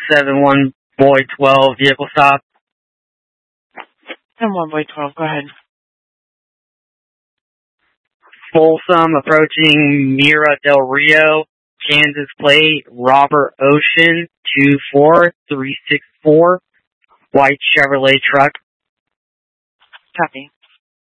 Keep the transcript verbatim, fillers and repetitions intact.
seven one Boy twelve, vehicle stop. seven one Boy twelve, go ahead. Folsom approaching Mira Del Rio, Kansas plate, Robert Ocean, two four three six four, white Chevrolet truck. Copy.